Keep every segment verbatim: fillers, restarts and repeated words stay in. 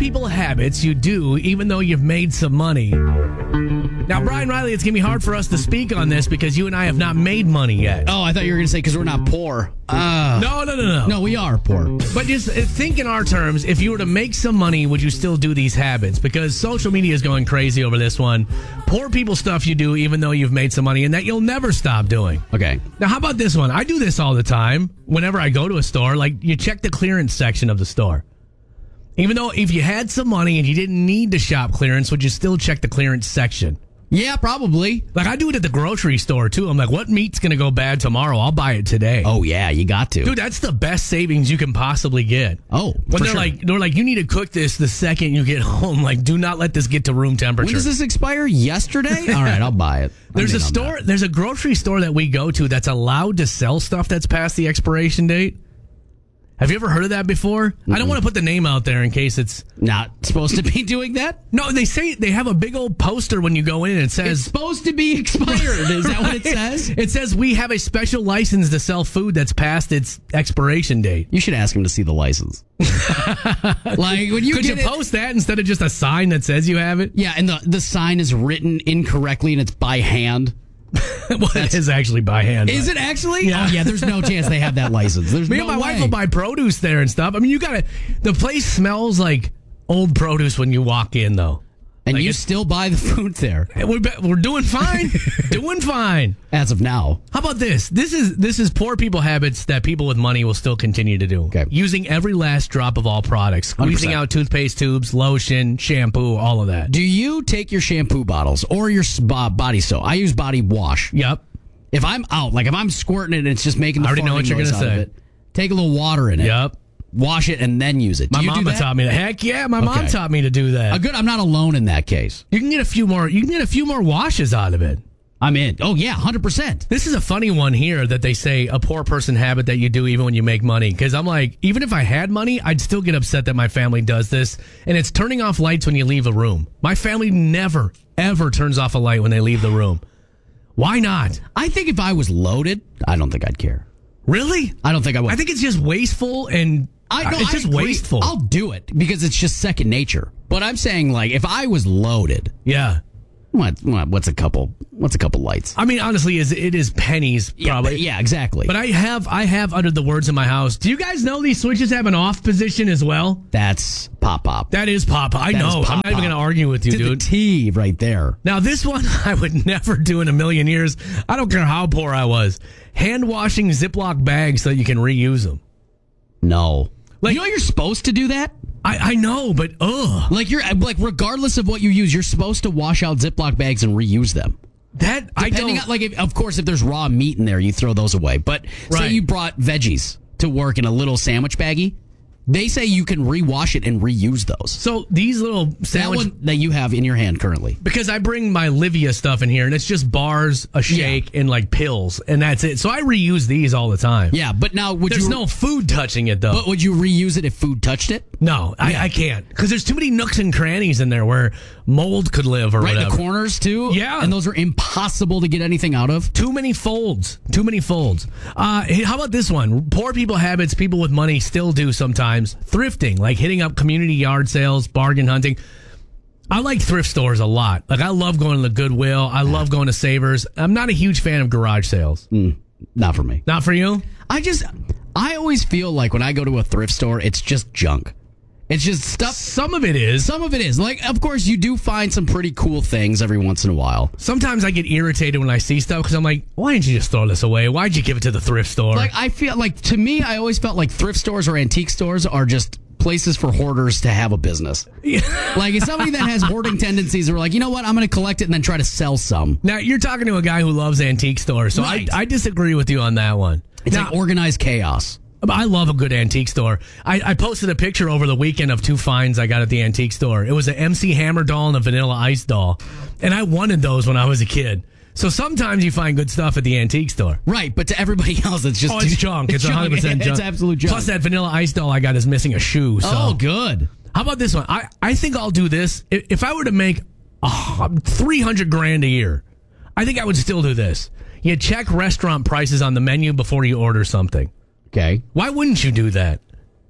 people habits you do even though you've made some money. Now, Brian Riley, it's going to be hard for us to speak on this because you and I have not made money yet. Oh, I thought you were going to say because we're not poor. Uh, no, no, no, no. No, we are poor. But just think in our terms, if you were to make some money, would you still do these habits? Because social media is going crazy over this one. Poor people stuff you do even though you've made some money and that you'll never stop doing. Okay. Now, how about this one? I do this all the time whenever I go to a store. Like, you check the clearance section of the store. Even though if you had some money and you didn't need to shop clearance, would you still check the clearance section? Yeah, probably. Like, I do it at the grocery store, too. I'm like, what meat's going to go bad tomorrow? I'll buy it today. Oh, yeah, you got to. Dude, that's the best savings you can possibly get. Oh, When for they're sure. like, they're like, you need to cook this the second you get home. Like, do not let this get to room temperature. When does this expire? Yesterday? All right, I'll buy it. I'm There's a in on store, that. there's a grocery store that we go to that's allowed to sell stuff that's past the expiration date. Have you ever heard of that before? Mm-hmm. I don't want to put the name out there in case it's not supposed to be doing that. No, they say they have a big old poster when you go in and it says It's supposed to be expired. Is that what it says? It says we have a special license to sell food that's past its expiration date. You should ask him to see the license. Like when you Could you get post that instead of just a sign that says you have it? Yeah, and the the sign is written incorrectly and it's by hand. Well, it is actually by hand. Is but- it actually? Yeah. Oh, yeah, there's no chance they have that license. There's Me no and my way. wife will buy produce there and stuff. I mean, you gotta. The place smells like old produce when you walk in, though. And Like you it's- still buy the food there. We're be- we're doing fine, doing fine. As of now. How about this? This is this is poor people habits that people with money will still continue to do. Okay. Using every last drop of all products, squeezing one hundred percent. out toothpaste tubes, lotion, shampoo, all of that. Do you take your shampoo bottles or your spa body soap? I use body wash. Yep. If I'm out, like if I'm squirting it and it's just making the I already know farting what you're noise gonna out of say. it, take a little water in it. Yep. Wash it and then use it. Do My you do mama that? taught me that. Heck yeah, my mom Okay. taught me to do that. Uh, good. I'm not alone in that case. You can get a few more. You can get a few more washes out of it. I'm in. Oh yeah, one hundred percent. This is a funny one here that they say a poor person habit that you do even when you make money. Because I'm like, even if I had money, I'd still get upset that my family does this. And it's turning off lights when you leave a room. My family never, ever turns off a light when they leave the room. Why not? I think if I was loaded, I don't think I'd care. Really? I don't think I would. I think it's just wasteful and I, no, it's I just agree. wasteful. I'll do it because it's just second nature. But I'm saying, like, if I was loaded, yeah. what, what what's a couple what's a couple lights? I mean, honestly, is it is pennies probably. Yeah, yeah, exactly. But I have I have uttered the words in my house. Do you guys know these switches have an off position as well? That's pop pop. That is pop. I That is know. I'm pop not even pop. going to argue with you, to dude. the T right there. Now, this one I would never do in a million years. I don't care how poor I was. Hand washing Ziploc bags so that you can reuse them. No. Like- you know you're supposed to do that? I, I know, but ugh. Like you're like regardless of what you use, you're supposed to wash out Ziploc bags and reuse them. That I Depending don't. on, like, if, of course, if there's raw meat in there, you throw those away. But Right. say you brought veggies to work in a little sandwich baggie, they say you can rewash it and reuse those. So these little That sandwich. one that you have in your hand currently. Because I bring my Livia stuff in here, and it's just bars, a shake, and like pills, and that's it. So I reuse these all the time. Yeah, but now would There's you? no food touching it, though. But would you reuse it if food touched it? no, I, I can't. Because there's too many nooks and crannies in there where mold could live or Right in whatever. the corners too. Yeah. and those are impossible to get anything out of. Too many folds. Too many folds. Uh, hey, how about this one? Poor people habits people with money still do sometimes. Thrifting, like hitting up community yard sales, bargain hunting. I like thrift stores a lot. Like, I love going to the Goodwill. I love going to Savers. I'm not a huge fan of garage sales. Mm, not for me. Not for you? I just, I always feel like when I go to a thrift store, it's just junk. It's just stuff. Some of it is. Some of it is. Like, of course, you do find some pretty cool things every once in a while. Sometimes I get irritated when I see stuff because I'm like, why didn't you just throw this away? Why'd you give it to the thrift store? Like, I feel like, to me, I always felt like thrift stores or antique stores are just places for hoarders to have a business. Like, it's somebody that has hoarding tendencies who are like, you know what, I'm going to collect it and then try to sell some. Now, you're talking to a guy who loves antique stores, so Right. I, I disagree with you on that one. It's Now, like organized chaos. I love a good antique store. I, I posted a picture over the weekend of two finds I got at the antique store. It was an M C Hammer doll and a Vanilla Ice doll. And I wanted those when I was a kid. So sometimes you find good stuff at the antique store. Right, but to everybody else, it's just... Oh, it's junk. It's, junk. one hundred percent junk. It's absolute junk. Plus, that Vanilla Ice doll I got is missing a shoe. So. Oh, good. How about this one? I, I think I'll do this. If, if I were to make uh, three hundred grand a year, I think I would still do this. You check restaurant prices on the menu before you order something. Okay. Why wouldn't you do that?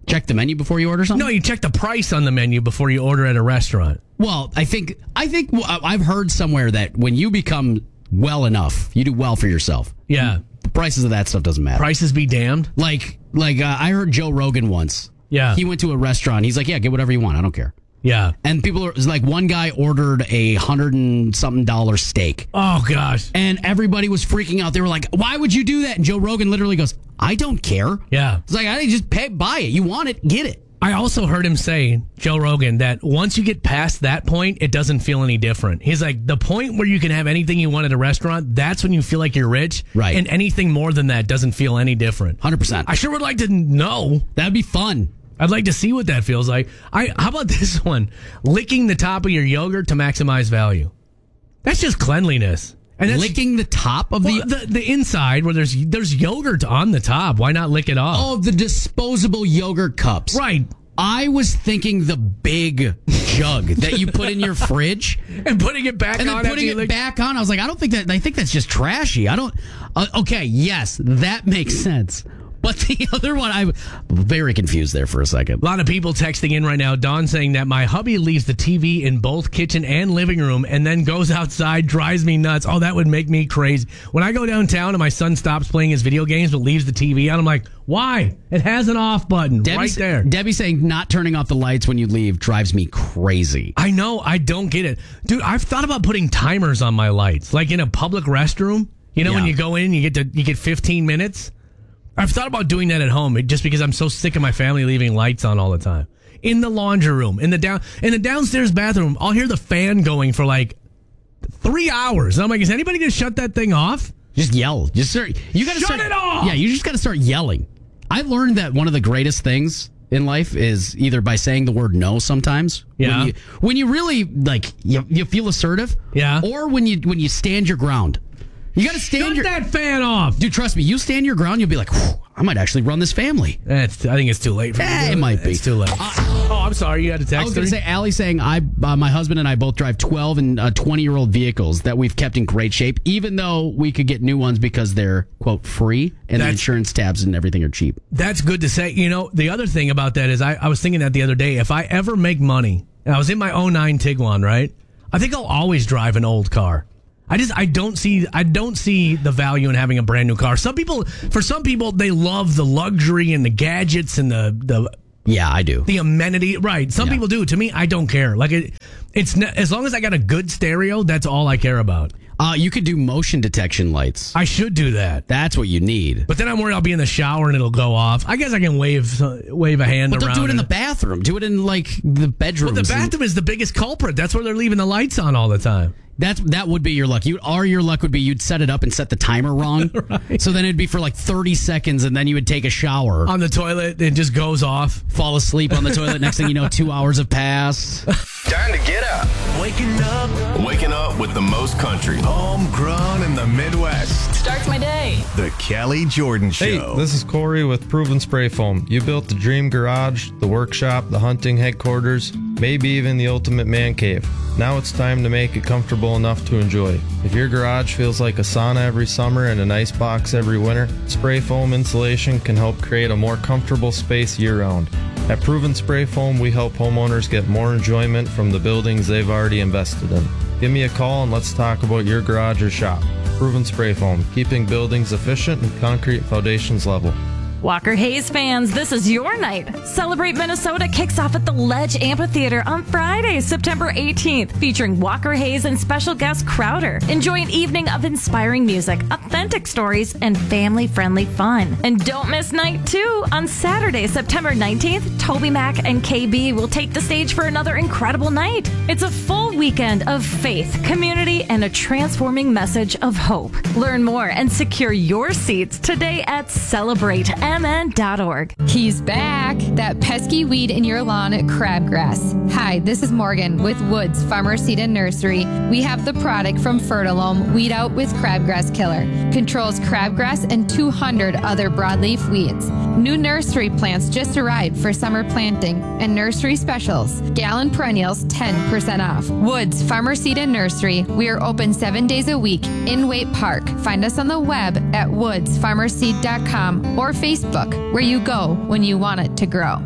Check the menu before you order something? No, you check the price on the menu before you order at a restaurant. Well, I think I think well, I've heard somewhere that when you become well enough, you do well for yourself. Yeah. The prices of that stuff doesn't matter. Prices be damned. Like, like uh, I heard Joe Rogan once. Yeah. He went to a restaurant. He's like, yeah, get whatever you want. I don't care. Yeah. And people are like, one guy ordered a hundred and something dollar steak. Oh, gosh. And everybody was freaking out. They were like, why would you do that? And Joe Rogan literally goes, I don't care. Yeah. It's like, I didn't just pay, buy it. You want it, get it. I also heard him say, Joe Rogan, that once you get past that point, it doesn't feel any different. He's like, the point where you can have anything you want at a restaurant, that's when you feel like you're rich. Right. And anything more than that doesn't feel any different. one hundred percent. I sure would like to know. That'd be fun. I'd like to see what that feels like. I How about this one? Licking the top of your yogurt to maximize value. That's just cleanliness. And that's, Licking the top of well, the... the the inside where there's there's yogurt on the top. Why not lick it off? Oh, the disposable yogurt cups. Right. I was thinking the big jug that you put in your fridge And putting it back and on. then after putting you it lick- back on. I was like, I don't think that. I think that's just trashy. I don't. Uh, okay, yes, that makes sense. But the other one, I'm very confused there for a second. A lot of people texting in right now. Dawn saying that my hubby leaves the T V in both kitchen and living room and then goes outside, drives me nuts. Oh, that would make me crazy. When I go downtown and my son stops playing his video games but leaves the T V on, I'm like, why? It has an off button Debbie's, right there. Debbie saying not turning off the lights when you leave drives me crazy. I know. I don't get it. Dude, I've thought about putting timers on my lights. Like in a public restroom. You know, Yeah. when you go in, you get to you get fifteen minutes. I've thought about doing that at home just because I'm so sick of my family leaving lights on all the time. In the laundry room, in the down, in the downstairs bathroom, I'll hear the fan going for like three hours. And I'm like, is anybody going to shut that thing off? Just yell. Just start. You got to Shut start, it off! Yeah, you just got to start yelling. I learned that one of the greatest things in life is either by saying the word no sometimes. Yeah. When you, when you really like you, you feel assertive. Yeah. Or when you when you stand your ground. You got to stand Shut your that fan off. Dude, trust me, you stand your ground, you'll be like, "Whew, I might actually run this family. That's, I think it's too late for me. to Eh, do it might be. It's too late. oh, I'm sorry. You had a text. I was going to her? say, Allie saying, I, uh, my husband and I both drive twelve and uh, twenty year old vehicles that we've kept in great shape, even though we could get new ones because they're, quote, free and the That's- insurance tabs and everything are cheap. That's good to say. You know, the other thing about that is I, I was thinking that the other day. If I ever make money, and I was in my oh nine Tiguan, right? I think I'll always drive an old car. I just I don't see I don't see the value in having a brand new car. Some people, for some people, they love the luxury and the gadgets and the the Yeah, I do. the amenity. Right? Some Yeah. people do. To me, I don't care. Like it, it's ne- as long as I got a good stereo, that's all I care about. Uh, you could do motion detection lights. I should do that. That's what you need. But then I'm worried I'll be in the shower and it'll go off. I guess I can wave wave a hand But around. don't do it in the bathroom. Do it in like the bedroom. But the bathroom is the biggest culprit. That's where they're leaving the lights on all the time. That's that would be your luck. You or your luck would be you'd set it up and set the timer wrong. Right. So then it'd be for like thirty seconds, and then you would take a shower, On the toilet, it just goes off. fall asleep on the toilet. Next thing you know, two hours have passed. Time to get up. Waking up, Waking up with the most country. homegrown in the Midwest. Starts my day. The Kelly Jordan Hey, Show. this is Corey with Proven Spray Foam. You built the dream garage, the workshop, the hunting headquarters, maybe even the ultimate man cave. Now it's time to make it comfortable enough to enjoy. If your garage feels like a sauna every summer and an ice box every winter, Spray Foam insulation can help create a more comfortable space year-round. At Proven Spray Foam, we help homeowners get more enjoyment from the buildings they've already invested in. Give me a call and let's talk about your garage or shop. Proven Spray Foam, keeping buildings efficient and concrete foundations level. Walker Hayes fans, this is your night. Celebrate Minnesota kicks off at the Ledge Amphitheater on Friday, September eighteenth, featuring Walker Hayes and special guest Crowder. Enjoy an evening of inspiring music, authentic stories, and family-friendly fun. And don't miss night two. On Saturday, September nineteenth, Toby Mac and K B will take the stage for another incredible night. It's a full weekend of faith, community, and a transforming message of hope. Learn more and secure your seats today at Celebrate M N dot org. He's back. That pesky weed in your lawn, crabgrass. Hi, this is Morgan with Woods Farmer Seed and Nursery. We have the product from Fertilome, Weed Out with Crabgrass Killer. Controls crabgrass and two hundred other broadleaf weeds. New nursery plants just arrived for summer planting and nursery specials. Gallon perennials ten percent off. Woods Farmer Seed and Nursery. We are open seven days a week in Waite Park. Find us on the web at woods farmer seed dot com or Facebook, where you go when you want it to grow.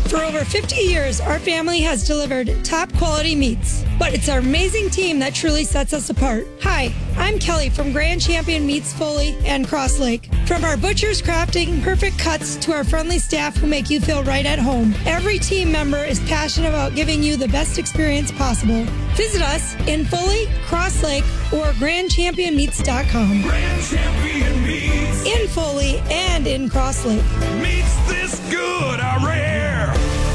For over fifty years, our family has delivered top quality meats, but it's our amazing team that truly sets us apart. Hi, I'm Kelly from Grand Champion Meats Foley and Cross Lake. From our butchers crafting perfect cuts to our friendly staff who make you feel right at home, every team member is passionate about giving you the best experience possible. Visit us in Foley, Cross Lake, or grand champion meats dot com. Grand Champion Meats. In Foley and in Cross Lake. Meats this good are rare.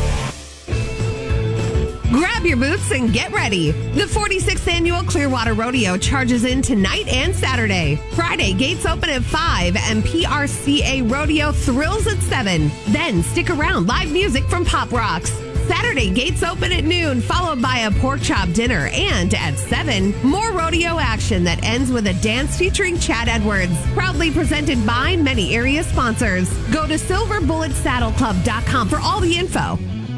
Grab your boots and get ready. The forty-sixth Annual Clearwater Rodeo charges in tonight and Saturday. Friday, gates open at five and P R C A Rodeo thrills at seven. Then stick around, live music from Pop Rocks. Saturday, gates open at noon, followed by a pork chop dinner. And at seven, more rodeo action that ends with a dance featuring Chad Edwards. Proudly presented by many area sponsors. Go to silver bullet saddle club dot com for all the info.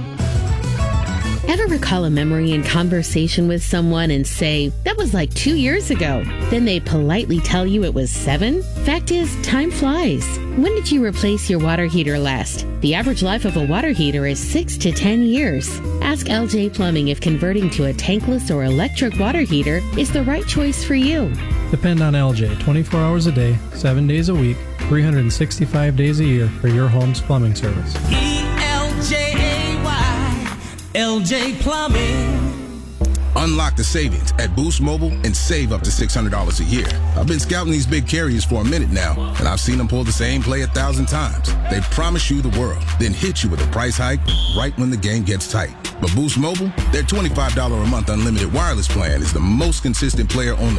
Ever recall a memory in conversation with someone and say, that was like two years ago? Then they politely tell you it was seven? Fact is, time flies. When did you replace your water heater last? The average life of a water heater is six to ten years. Ask L J Plumbing if converting to a tankless or electric water heater is the right choice for you. Depend on L J twenty-four hours a day, seven days a week, three hundred sixty-five days a year for your home's plumbing service. E L J A Y, L J Plumbing. Unlock the savings at Boost Mobile and save up to six hundred dollars a year. I've been scouting these big carriers for a minute now, and I've seen them pull the same play a thousand times. They promise you the world, then hit you with a price hike right when the game gets tight. But Boost Mobile, their twenty-five dollars a month unlimited wireless plan is the most consistent player on the